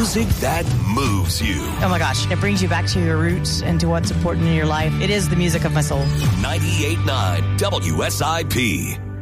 Music that moves you. Oh my gosh, it brings you back to your roots and to what's important in your life. It is the music of my soul. 98.9 WSIP.